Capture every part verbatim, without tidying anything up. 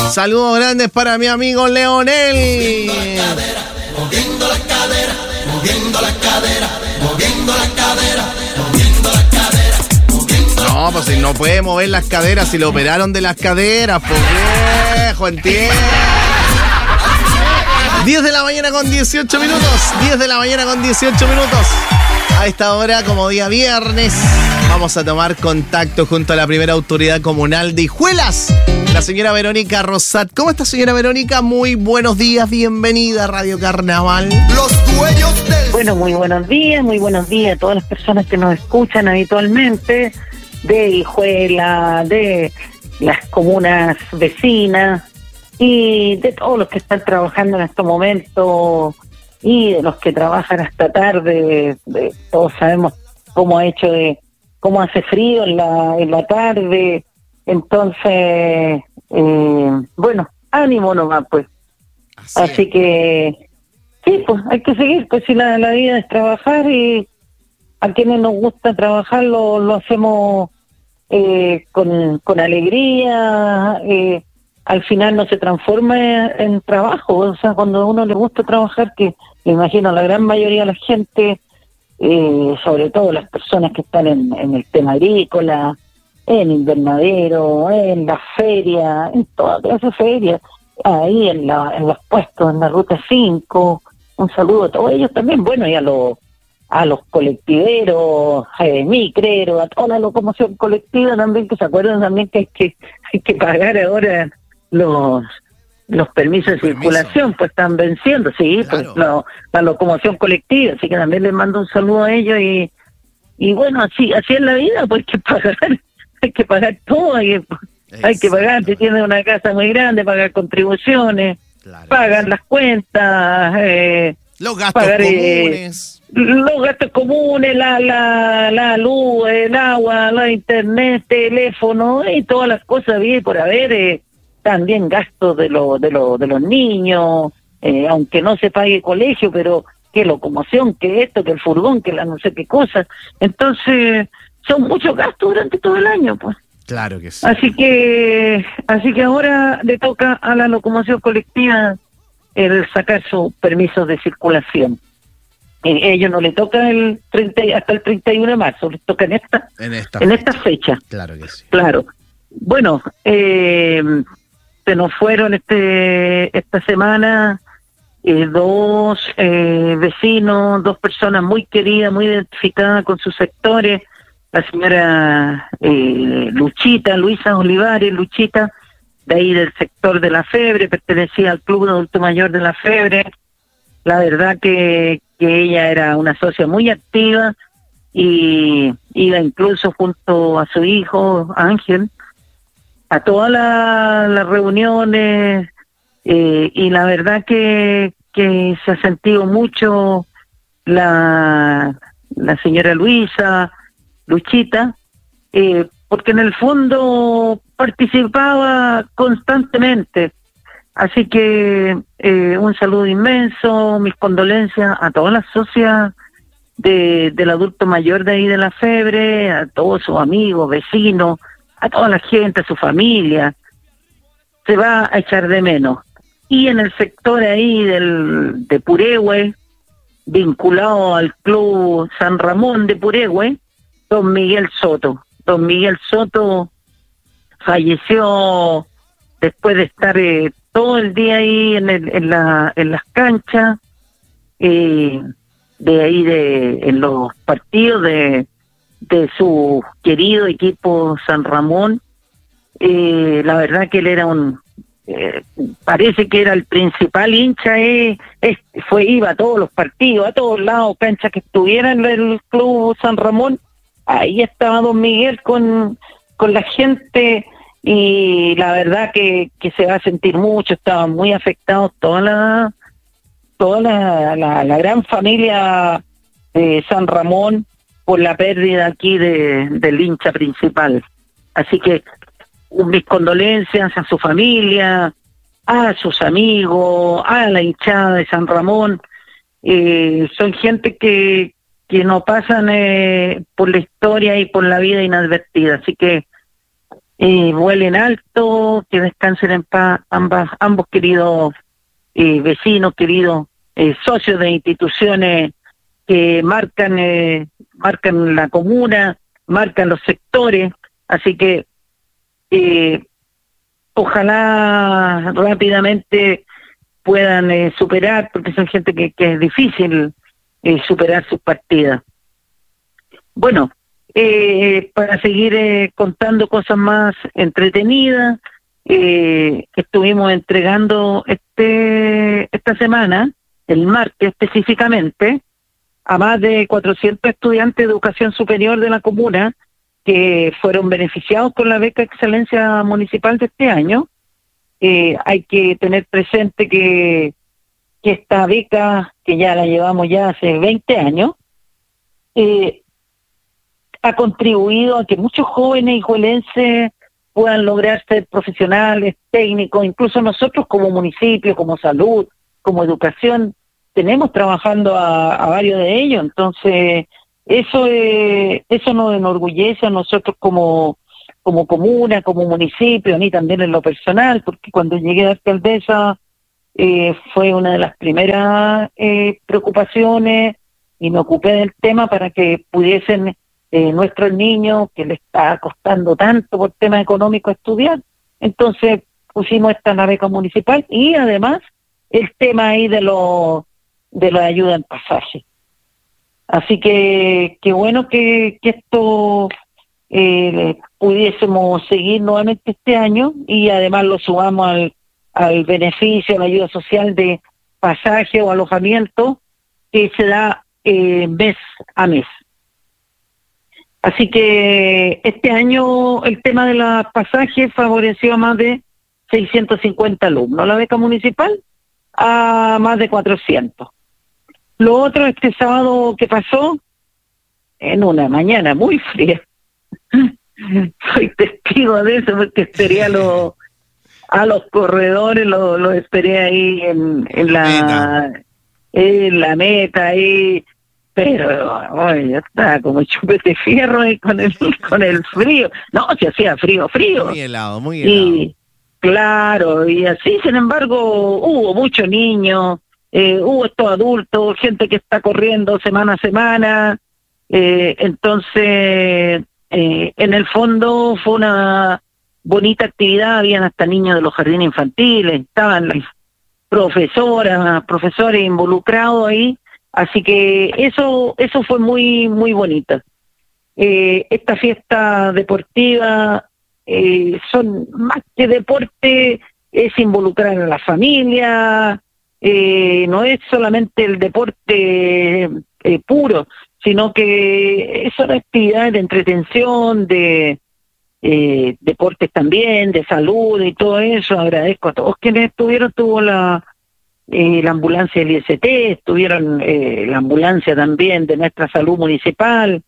Saludos grandes para mi amigo Leonel. Moviendo la cadera, moviendo la cadera, moviendo la cadera, moviendo la cadera, moviendo la cadera. No, pues si no puede mover las caderas, si lo operaron de las caderas, pues viejo, entiende. diez de la mañana con dieciocho minutos. diez de la mañana con dieciocho minutos. A esta hora, como día viernes, vamos a tomar contacto junto a la primera autoridad comunal de Hijuelas, la señora Verónica Rosat. ¿Cómo está, señora Verónica? Muy buenos días, bienvenida a Radio Carnaval. Los dueños del... Bueno, muy buenos días, muy buenos días a todas las personas que nos escuchan habitualmente, de Hijuela, de las comunas vecinas y de todos los que están trabajando en estos momentos y de los que trabajan hasta tarde. De, todos sabemos cómo ha hecho de cómo hace frío en la en la tarde. Entonces, eh, bueno, ánimo nomás, pues. Así, Así que, sí, pues hay que seguir, pues si la, la vida es trabajar y a quienes nos gusta trabajar lo, lo hacemos eh, con, con alegría. Eh, al final no se transforma en, en trabajo, o sea, cuando a uno le gusta trabajar, que me imagino la gran mayoría de la gente, eh, sobre todo las personas que están en, en el tema agrícola, en invernadero, en la feria, en toda clase de ferias, ahí en, la, en los puestos, en la Ruta cinco, un saludo a todos ellos también, bueno, y a los a los colectiveros, eh, micreros, a toda la locomoción colectiva también, que se acuerdan también que hay que, hay que pagar ahora los los permisos de Permiso. circulación, pues están venciendo, sí, claro. Pues la, la locomoción colectiva, así que también les mando un saludo a ellos y y bueno, así así es la vida, pues hay que pagar, hay que pagar todo, hay que, hay que pagar, si tienes una casa muy grande, pagar contribuciones, claro, pagar sí. las cuentas, eh, los gastos pagar, comunes. Eh, los gastos comunes, la, la, la luz, el agua, la internet, teléfono y todas las cosas bien por haber, eh, también gastos de, lo, de, lo, de los niños, eh, aunque no se pague colegio, pero que locomoción, que esto, que el furgón, que la no sé qué cosa. Entonces, son muchos gastos durante todo el año, pues. Claro que sí. Así que, así que ahora le toca a la locomoción colectiva el sacar sus permisos de circulación. Eh, ellos no le toca el treinta hasta el treinta y uno de marzo, les toca en esta, en esta, en fecha. esta fecha. Claro que sí. Claro. Bueno, eh, se nos fueron este esta semana eh, dos eh, vecinos, dos personas muy queridas, muy identificadas con sus sectores. La señora eh, Luchita, Luisa Olivares, Luchita, de ahí del sector de La Febre, pertenecía al Club de Adulto Mayor de La Febre. La verdad que, que ella era una socia muy activa y iba incluso junto a su hijo Ángel a todas la, las reuniones eh, y la verdad que, que se ha sentido mucho la, la señora Luisa, Luchita, eh, porque en el fondo participaba constantemente. Así que eh, un saludo inmenso, mis condolencias a todas las socias de, del adulto mayor de ahí de La Febre, a todos sus amigos, vecinos, a toda la gente, a su familia. Se va a echar de menos. Y en el sector ahí del de Purehue, vinculado al Club San Ramón de Purehue, don Miguel Soto. Don Miguel Soto falleció después de estar eh, todo el día ahí en, el, en, la, en las canchas, eh, de ahí de en los partidos de, de su querido equipo San Ramón. Eh, la verdad que él era un, eh, parece que era el principal hincha, eh, eh, fue iba a todos los partidos, a todos lados, canchas que estuvieran en el Club San Ramón. Ahí estaba don Miguel con, con la gente y la verdad que, que se va a sentir mucho, estaban muy afectados toda la toda la, la, la gran familia de San Ramón por la pérdida aquí de, del hincha principal. Así que mis condolencias a su familia, a sus amigos, a la hinchada de San Ramón. Eh, son gente que que no pasan eh, por la historia y por la vida inadvertida. Así que eh, vuelen alto, que descansen en paz ambas, ambos queridos eh, vecinos, queridos eh, socios de instituciones que marcan, eh, marcan la comuna, marcan los sectores, así que eh, ojalá rápidamente puedan eh, superar, porque son gente que, que es difícil eh, superar sus partidas. Bueno, eh, para seguir eh, contando cosas más entretenidas, eh, estuvimos entregando este esta semana, el martes específicamente, a más de cuatrocientos estudiantes de educación superior de la comuna que fueron beneficiados con la beca Excelencia Municipal de este año. Eh, hay que tener presente que, que esta beca, que ya la llevamos ya hace veinte años, eh, ha contribuido a que muchos jóvenes hijuelenses puedan lograr ser profesionales, técnicos, incluso nosotros como municipio, como salud, como educación, tenemos trabajando a, a varios de ellos, entonces eso eh, eso nos enorgullece a nosotros como como comuna, como municipio, a mí también en lo personal, porque cuando llegué a alcaldesa eh, fue una de las primeras eh, preocupaciones y me ocupé del tema para que pudiesen eh, nuestros niños, que les está costando tanto por tema económico estudiar, entonces pusimos esta beca municipal y además el tema ahí de los de la ayuda en pasaje. Así que qué bueno que, que esto eh, pudiésemos seguir nuevamente este año y además lo subamos al, al beneficio, a la ayuda social de pasaje o alojamiento que se da eh, mes a mes. Así que este año el tema de los pasajes favoreció a más de seiscientos cincuenta alumnos, la beca municipal a más de cuatrocientos. Lo otro, este sábado que pasó, en una mañana muy fría, soy testigo de eso porque esperé a los, a los corredores, los lo esperé ahí en, en, la, en la meta, ahí, pero oye, ya está como chupete fierro ahí con el, con el frío. No, se hacía frío, frío. Muy helado, muy helado. Y claro, y así, sin embargo, hubo muchos niños, Eh, hubo estos adultos, gente que está corriendo semana a semana, eh, entonces eh, en el fondo fue una bonita actividad, habían hasta niños de los jardines infantiles, estaban las profesoras, profesores involucrados ahí, así que eso eso fue muy muy bonita. Eh, esta fiesta deportiva eh, son más que deporte, es involucrar a la familia. Eh, no es solamente el deporte eh, puro, sino que es una actividad de entretención, de eh, deportes también, de salud y todo eso. Agradezco a todos quienes estuvieron, tuvo la eh, la ambulancia del I S T, estuvieron eh, la ambulancia también de nuestra salud municipal,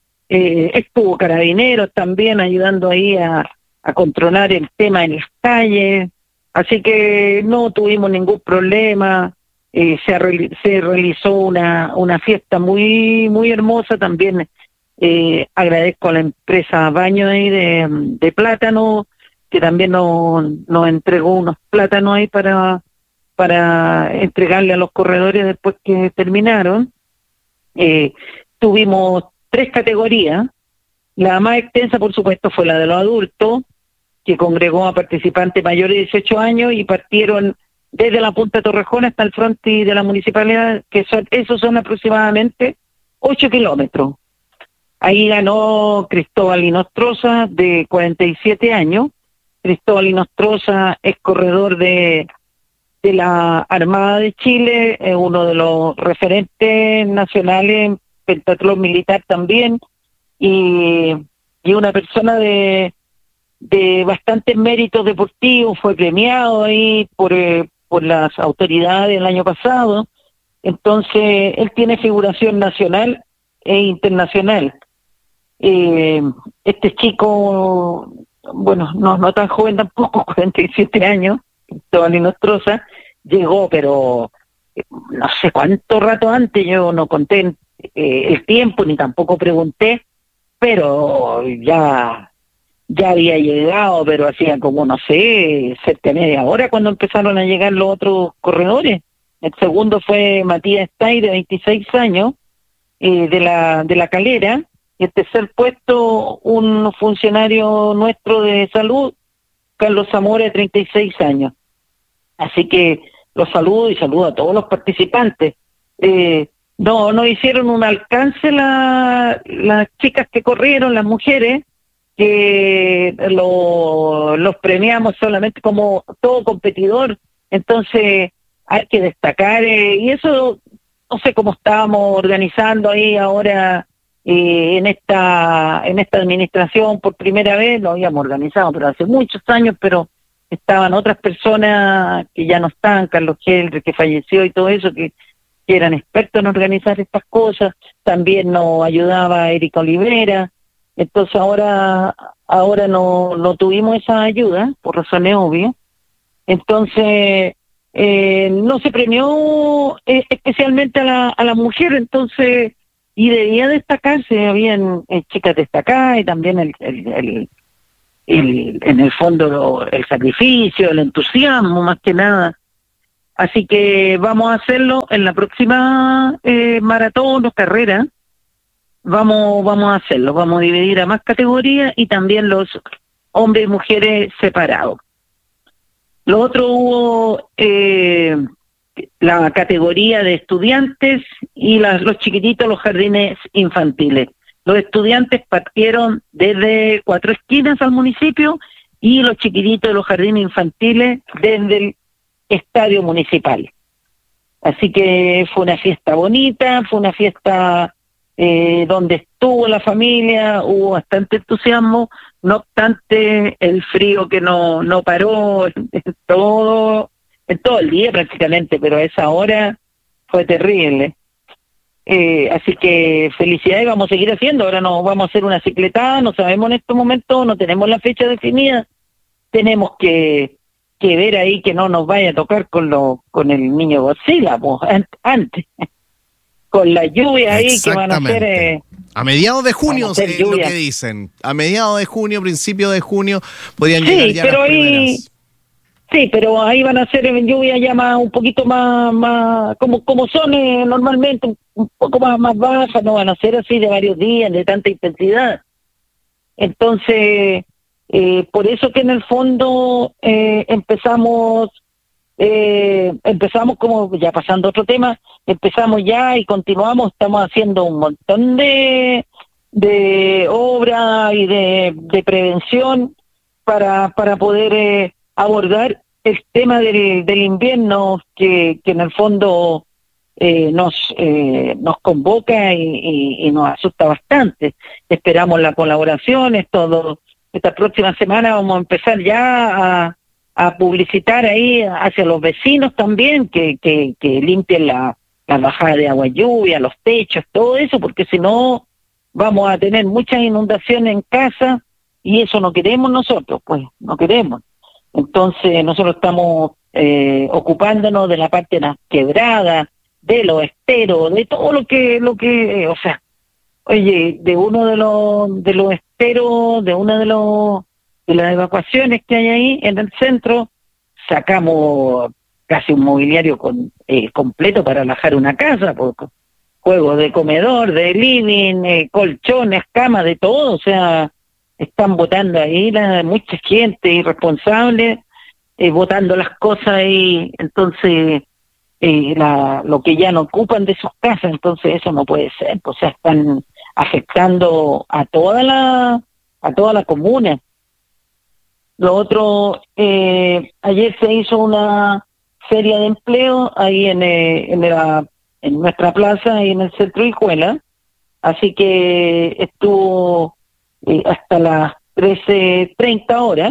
eh, estuvo Carabineros también ayudando ahí a, a controlar el tema en las calles. Así que no tuvimos ningún problema, eh, se, re, se realizó una, una fiesta muy muy hermosa también. Eh, agradezco a la empresa Baño ahí de, de plátano, que también nos, nos entregó unos plátanos ahí para, para entregarle a los corredores después que terminaron. Eh, tuvimos tres categorías, la más extensa por supuesto fue la de los adultos, que congregó a participantes mayores de dieciocho años y partieron desde la Punta Torrejón hasta el frontis de la municipalidad, que son, esos son aproximadamente ocho kilómetros. Ahí ganó Cristóbal Inostroza, de cuarenta y siete años. Cristóbal Inostroza es corredor de, de la Armada de Chile, es uno de los referentes nacionales en pentatlón militar también, y, y una persona de de bastantes méritos deportivos, fue premiado ahí por, eh, por las autoridades el año pasado, entonces él tiene figuración nacional e internacional. Eh, este chico, bueno, no, no tan joven tampoco, cuarenta y siete años, Cristóbal Inostroza, llegó, pero eh, no sé cuánto rato antes, yo no conté eh, el tiempo, ni tampoco pregunté, pero ya ya había llegado, pero hacía como, no sé, cerca de media hora cuando empezaron a llegar los otros corredores. El segundo fue Matías Stay, de veintiséis años, eh, de la de la Calera, y el tercer puesto, un funcionario nuestro de salud, Carlos Zamora, de treinta y seis años. Así que los saludo y saludo a todos los participantes. Eh, no, no hicieron un alcance la, las chicas que corrieron, las mujeres, que lo, los premiamos solamente como todo competidor. Entonces hay que destacar, eh, y eso no sé cómo estábamos organizando ahí ahora eh, en esta en esta administración por primera vez, lo habíamos organizado pero hace muchos años, pero estaban otras personas que ya no están, Carlos Geldre, que falleció y todo eso, que, que eran expertos en organizar estas cosas. También nos ayudaba Erika Olivera. Entonces ahora ahora no, no tuvimos esa ayuda, por razones obvias. Entonces eh, no se premió eh, especialmente a la, a la mujer, entonces, y debía destacarse, habían eh, chicas destacadas y también el, el, el, el en el fondo el sacrificio, el entusiasmo más que nada. Así que vamos a hacerlo en la próxima eh, maratón o carrera. Vamos, vamos a hacerlo, vamos a dividir a más categorías y también los hombres y mujeres separados. Lo otro hubo eh, la categoría de estudiantes y las, los chiquititos, los jardines infantiles. Los estudiantes partieron desde Cuatro Esquinas al municipio y los chiquititos de los jardines infantiles desde el estadio municipal. Así que fue una fiesta bonita, fue una fiesta eh, donde estuvo la familia, hubo bastante entusiasmo, no obstante el frío que no no paró en, en todo en todo el día prácticamente, pero a esa hora fue terrible. Eh, así que felicidades, vamos a seguir haciendo. Ahora nos vamos a hacer una cicletada, no sabemos en este momento, no tenemos la fecha definida, tenemos que que ver ahí que no nos vaya a tocar con lo con el niño Godzilla, pues, antes, con la lluvia ahí que van a hacer... Eh, a mediados de junio es lo que dicen, a mediados de junio, principio de junio, podrían llegar sí, ya pero las ahí, primeras. Sí, pero ahí van a ser lluvia ya más, un poquito más, más como como son eh, normalmente, un poco más, más bajas, no van a ser así de varios días, de tanta intensidad. Entonces... Eh, por eso que en el fondo eh, empezamos, eh, empezamos como, ya pasando a otro tema, empezamos ya y continuamos, estamos haciendo un montón de, de obra y de, de prevención para, para poder eh, abordar el tema del, del invierno que, que en el fondo eh, nos, eh, nos convoca y, y, y nos asusta bastante. Esperamos las colaboraciones, todo. Esta próxima semana vamos a empezar ya a, a publicitar ahí hacia los vecinos también, que, que, que limpien la, la bajada de agua lluvia, los techos, todo eso, porque si no vamos a tener muchas inundaciones en casa y eso no queremos nosotros, pues no queremos. Entonces nosotros estamos eh, ocupándonos de la parte de las quebradas, de los esteros, de todo lo que, lo que, o sea, oye, de uno de los de los esteros, de una de los de las evacuaciones que hay ahí en el centro, sacamos casi un mobiliario con, eh, completo para alojar una casa, por, juegos de comedor, de living, eh, colchones, camas, de todo, o sea, están botando ahí la, mucha gente irresponsable, eh, botando las cosas ahí, entonces eh, la, lo que ya no ocupan de sus casas, entonces eso no puede ser, o sea, están afectando a toda la a toda la comuna. Lo otro, eh, ayer se hizo una feria de empleo ahí en, eh, en, la, en nuestra plaza, ahí en el centro de Hijuela, así que estuvo eh, hasta las trece treinta horas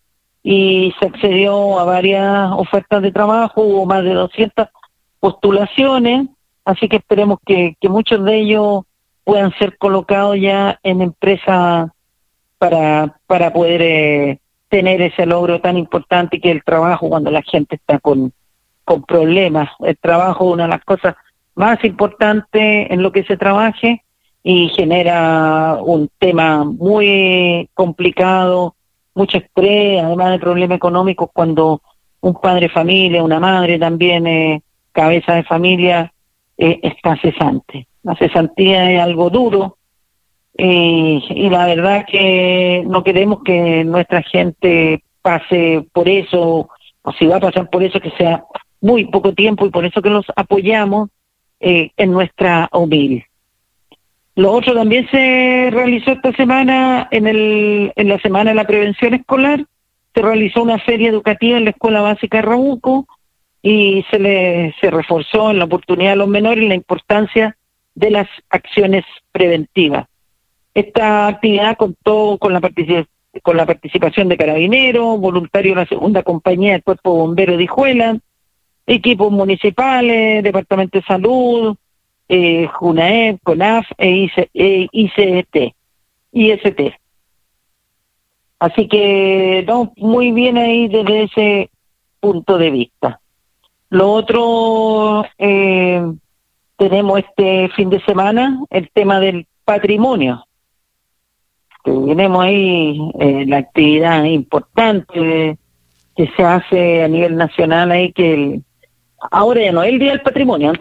y se accedió a varias ofertas de trabajo, hubo más de doscientas postulaciones, así que esperemos que, que muchos de ellos puedan ser colocados ya en empresas para para poder eh, tener ese logro tan importante que es el trabajo cuando la gente está con, con problemas. El trabajo es una de las cosas más importantes en lo que se trabaje y genera un tema muy complicado, mucho estrés, además de problemas económicos cuando un padre de familia, una madre también, eh, cabeza de familia, eh, está cesante. La cesantía es algo duro eh, y la verdad que no queremos que nuestra gente pase por eso, o si va a pasar por eso, que sea muy poco tiempo, y por eso que los apoyamos eh, en nuestra O M I L. Lo otro también se realizó esta semana, en el en la Semana de la Prevención Escolar, se realizó una feria educativa en la Escuela Básica de Rabuco y se le se reforzó en la oportunidad de los menores la importancia de las acciones preventivas. Esta actividad contó con la participación con la participación de carabineros, voluntarios de la segunda compañía del Cuerpo Bombero de Hijuela, equipos municipales, Departamento de Salud, eh, JUNAEP, CONAF e I C T, I S T. Así que, no, muy bien ahí desde ese punto de vista. Lo otro, eh, tenemos este fin de semana el tema del patrimonio. Tenemos ahí eh, la actividad importante que se hace a nivel nacional ahí, que el, ahora ya no es el Día del Patrimonio,